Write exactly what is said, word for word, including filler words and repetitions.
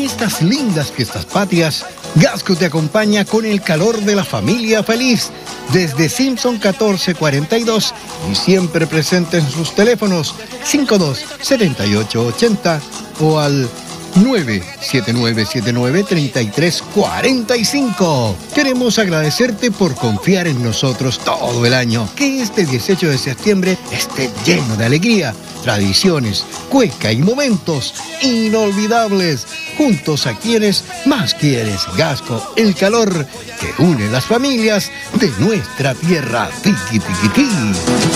estas lindas fiestas patrias, Gasco te acompaña con el calor de la familia feliz desde Simpson catorce cuarenta y dos y siempre presente en sus teléfonos cinco dos siete ocho ocho cero o al nueve siete nueve siete nueve tres tres cuatro cinco. Queremos agradecerte por confiar en nosotros todo el año. Que este dieciocho de septiembre esté lleno de alegría, tradiciones, cueca y momentos inolvidables juntos a quienes más quieres. Gasco, el calor que une las familias de nuestra tierra. Tiqui, tiqui, tiqui.